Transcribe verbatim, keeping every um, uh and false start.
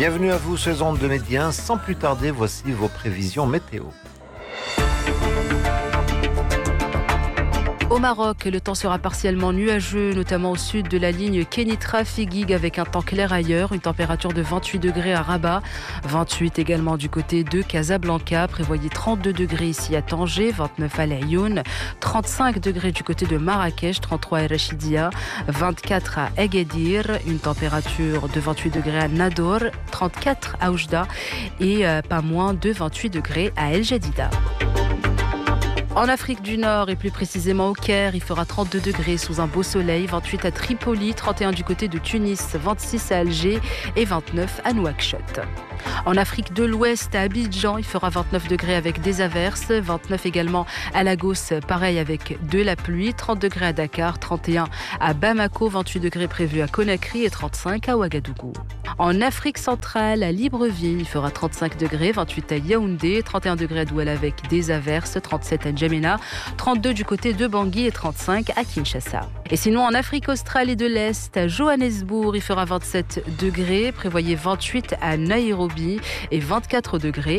Bienvenue à vous sur les ondes de Médien. Sans plus tarder, voici vos prévisions météo. Au Maroc, le temps sera partiellement nuageux, notamment au sud de la ligne Kenitra-Figuig avec un temps clair ailleurs, une température de vingt-huit degrés à Rabat, vingt-huit également du côté de Casablanca, prévoyez trente-deux degrés ici à Tanger, vingt-neuf à Laayoune, trente-cinq degrés du côté de Marrakech, trente-trois à Rachidia, vingt-quatre à Agadir, une température de vingt-huit degrés à Nador, trente-quatre à Oujda et euh, pas moins de vingt-huit degrés à El Jadida. En Afrique du Nord et plus précisément au Caire, il fera trente-deux degrés sous un beau soleil, vingt-huit à Tripoli, trente et un du côté de Tunis, vingt-six à Alger et vingt-neuf à Nouakchott. En Afrique de l'Ouest, à Abidjan, il fera vingt-neuf degrés avec des averses, vingt-neuf également à Lagos, pareil avec de la pluie, trente degrés à Dakar, trente et un à Bamako, vingt-huit degrés prévus à Conakry et trente-cinq à Ouagadougou. En Afrique centrale, à Libreville, il fera trente-cinq degrés, vingt-huit à Yaoundé, trente et un degrés à Douala avec des averses, trente-sept à N'Djamena, trente-deux du côté de Bangui et trente-cinq à Kinshasa. Et sinon, en Afrique australe et de l'Est, à Johannesburg, il fera vingt-sept degrés, prévoyez vingt-huit à Nairobi et vingt-quatre degrés